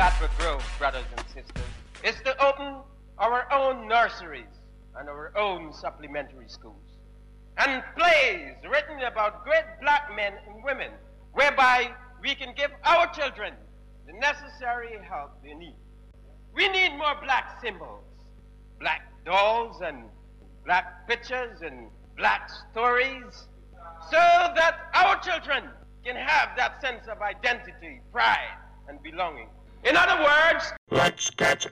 that will grow, brothers and sisters, is to open our own nurseries and our own supplementary schools. And plays written about great black men and women, whereby we can give our children the necessary help they need. We need more black symbols, black dolls and black pictures and black stories, so that our children can have that sense of identity, pride, and belonging. In other words, let's get